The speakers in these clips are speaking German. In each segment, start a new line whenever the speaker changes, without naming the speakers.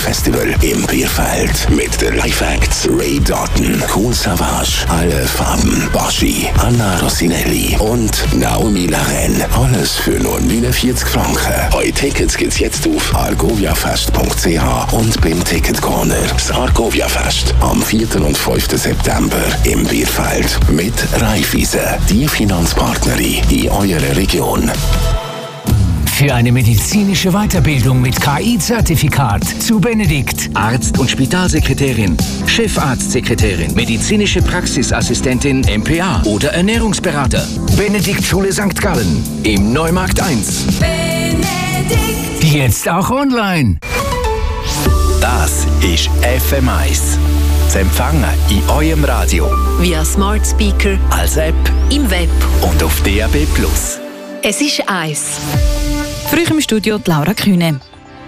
Festival im Bierfeld mit den Live-Acts Ray Doughton, Kool Savas, Alle Farben, Baschi, Anna Rossinelli und Naomi Laren. Alles für nur 49 Franken. Heute Tickets gibt's jetzt auf argoviafest.ch und beim Ticketcorner. Das Argovia-Fest am 4. und 5. September im Bierfeld mit Raiffeisen, die Finanzpartnerin in eurer Region.
Für eine medizinische Weiterbildung mit KI-Zertifikat zu Benedikt.
Arzt- und Spitalsekretärin, Chefarztsekretärin, medizinische Praxisassistentin MPA oder Ernährungsberater.
Benedikt Schule St. Gallen im Neumarkt 1.
Benedikt.
Jetzt auch online.
Das ist FM1. Zu empfangen in eurem Radio,
Via Smart Speaker,
als App
im Web
und auf DAB+.
Es ist 1.
Früh im Studio die Laura Kühne.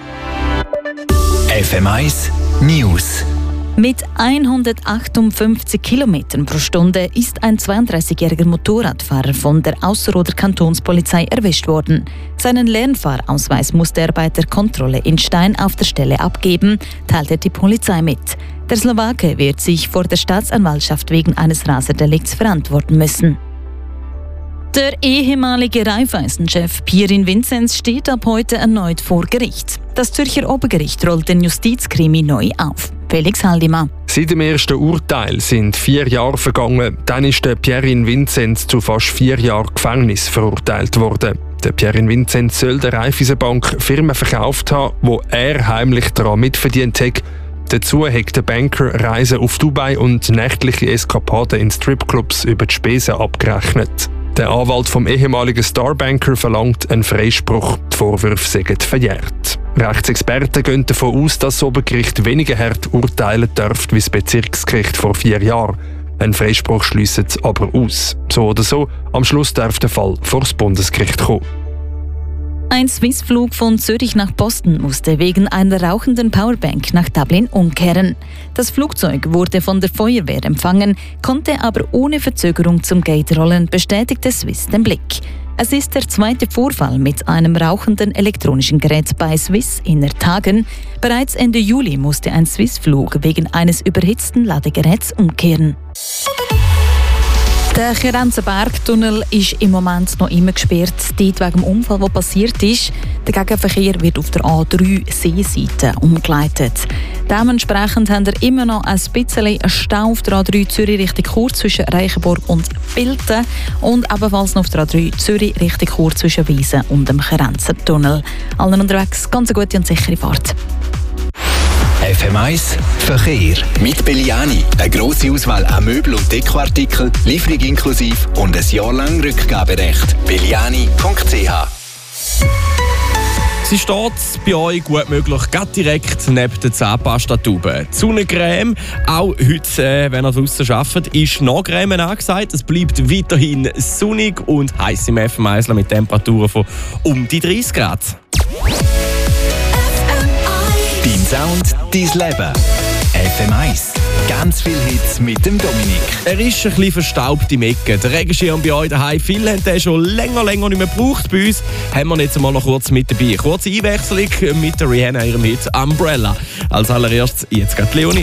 FM1 News.
Mit 158 km pro Stunde ist ein 32-jähriger Motorradfahrer von der Ausserrhoder Kantonspolizei erwischt worden. Seinen Lernfahrausweis musste er bei der Kontrolle in Stein auf der Stelle abgeben, teilte die Polizei mit. Der Slowake wird sich vor der Staatsanwaltschaft wegen eines Raserdelikts verantworten müssen. Der ehemalige Raiffeisen-Chef Pierin Vinzenz steht ab heute erneut vor Gericht. Das Zürcher Obergericht rollt den Justizkrimi neu auf. Felix Haldimann.
Seit dem ersten Urteil sind 4 Jahre vergangen. Dann ist der Pierin Vinzenz zu fast 4 Jahren Gefängnis verurteilt worden. Der Pierin Vinzenz soll der Raiffeisenbank Firmen verkauft haben, wo er heimlich daran mitverdient hat. Dazu hat der Banker Reisen auf Dubai und nächtliche Eskapaden in Stripclubs über die Spesen abgerechnet. Der Anwalt vom ehemaligen Starbanker verlangt einen Freispruch. Die Vorwürfe sind verjährt. Rechtsexperten gehen davon aus, dass das Obergericht weniger hart urteilen dürfte wie das Bezirksgericht vor 4 Jahren. Ein Freispruch schliesst es aber aus. So oder so, am Schluss darf der Fall vor das Bundesgericht kommen.
Ein Swissflug von Zürich nach Boston musste wegen einer rauchenden Powerbank nach Dublin umkehren. Das Flugzeug wurde von der Feuerwehr empfangen, konnte aber ohne Verzögerung zum Gate rollen, bestätigte Swiss den Blick. Es ist der zweite Vorfall mit einem rauchenden elektronischen Gerät bei Swiss inner Tagen. Bereits Ende Juli musste ein Swissflug wegen eines überhitzten Ladegeräts umkehren. Der Cherenzen-Bergtunnel ist im Moment noch immer gesperrt, dort wegen dem Unfall, der passiert ist. Der Gegenverkehr wird auf der A3 Seeseite umgeleitet. Dementsprechend haben wir immer noch ein bisschen einen Stau auf der A3 Zürich Richtung Chur zwischen Reichenburg und Bilten und ebenfalls noch auf der A3 Zürich Richtung Chur zwischen Wiesen und dem Cherenzen-Tunnel. Allen unterwegs ganz eine gute und sichere Fahrt.
FM1 Verkehr. Mit Belliani. Eine grosse Auswahl an Möbel- und Dekoartikeln, Lieferung inklusive und ein Jahr lang Rückgaberecht. Belliani.ch.
Sie steht bei euch gut möglich, gerade direkt neben der Zahnpastatube. Die Sonnencreme, auch heute, wenn ihr draussen arbeitet, ist noch Creme angesagt. Es bleibt weiterhin sonnig und heiß im FM1 mit Temperaturen von um die 30 Grad.
Dein Sound, dein Leben. FM1. Ganz viele Hits mit dem Dominik.
Er ist ein bisschen verstaubt im Ecken. Der Regenschirm bei euch daheim, viele haben den schon länger nicht mehr gebraucht. Bei uns haben wir jetzt mal noch kurz mit dabei. Kurze Einwechslung mit der Rihanna, ihrem Hit Umbrella. Als allererstes jetzt geht Leonie.